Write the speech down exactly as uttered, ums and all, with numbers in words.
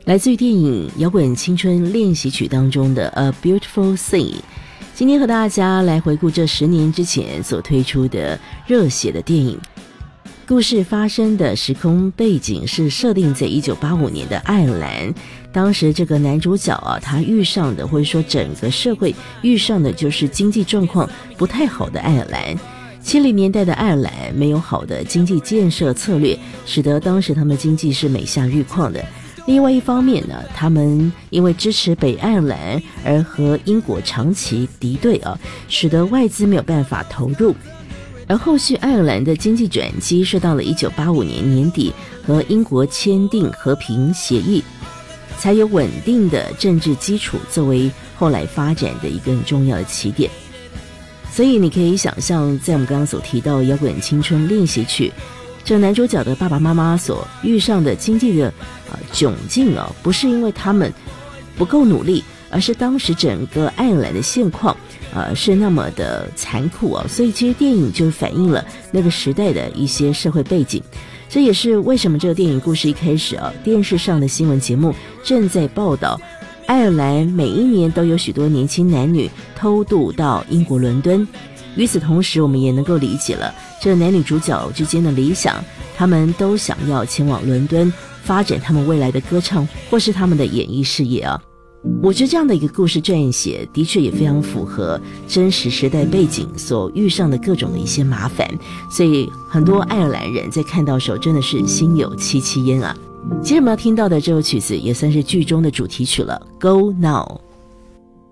来自于电影摇滚青春练习曲当中的 A Beautiful Thing。 今天和大家来回顾这十年之前所推出的热血的电影。故事发生的时空背景是设定在一九八五年的爱尔兰，当时这个男主角啊，他遇上的或者说整个社会遇上的就是经济状况不太好的爱尔兰。七零年代的爱尔兰没有好的经济建设策略，使得当时他们经济是每下愈况的。另外一方面呢，他们因为支持北爱尔兰而和英国长期敌对啊，使得外资没有办法投入。而后续爱尔兰的经济转机是到了一九八五年年底和英国签订和平协议，才有稳定的政治基础作为后来发展的一个很重要的起点。所以你可以想象，在我们刚刚所提到摇滚青春练习曲，这男主角的爸爸妈妈所遇上的经济的呃窘境啊，不是因为他们不够努力，而是当时整个爱尔兰的现况呃是那么的残酷啊，所以其实电影就反映了那个时代的一些社会背景。这也是为什么这个电影故事一开始啊，电视上的新闻节目正在报道爱尔兰每一年都有许多年轻男女偷渡到英国伦敦。与此同时，我们也能够理解了这男女主角之间的理想，他们都想要前往伦敦发展他们未来的歌唱或是他们的演艺事业啊。我觉得这样的一个故事撰写的确也非常符合真实时代背景所遇上的各种的一些麻烦，所以很多爱尔兰人在看到的时候真的是心有戚戚焉啊。接着我们要听到的这首曲子也算是剧中的主题曲了， Go Now。